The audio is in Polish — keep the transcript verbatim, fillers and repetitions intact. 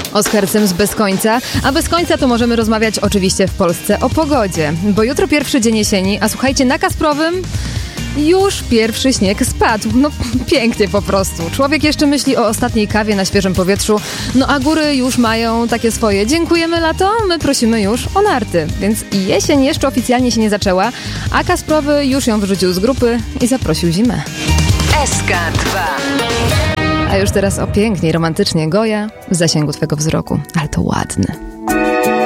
Oskar Sims bez końca, a bez końca to możemy rozmawiać oczywiście w Polsce o pogodzie, bo jutro pierwszy dzień jesieni, a słuchajcie, na Kasprowym już pierwszy śnieg spadł. No pięknie po prostu. Człowiek jeszcze myśli o ostatniej kawie na świeżym powietrzu, no a góry już mają takie swoje. Dziękujemy lato, my prosimy już o narty. Więc jesień jeszcze oficjalnie się nie zaczęła, a Kasprowy już ją wyrzucił z grupy i zaprosił zimę. S K dwa. A już teraz o pięknie, romantycznie Goja w zasięgu twego wzroku. Ale to ładne.